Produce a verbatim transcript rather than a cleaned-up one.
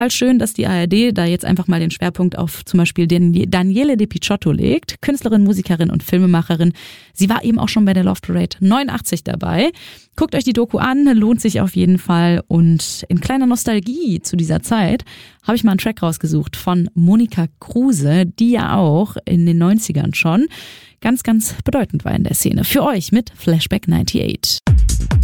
Schön, dass die A R D da jetzt einfach mal den Schwerpunkt auf zum Beispiel den Daniele De Picciotto legt. Künstlerin, Musikerin und Filmemacherin. Sie war eben auch schon bei der Love Parade neunundachtzig dabei. Guckt euch die Doku an, lohnt sich auf jeden Fall. Und in kleiner Nostalgie zu dieser Zeit habe ich mal einen Track rausgesucht von Monika Kruse, die ja auch in den neunzigern schon ganz, ganz bedeutend war in der Szene. Für euch mit Flashback achtundneunzig.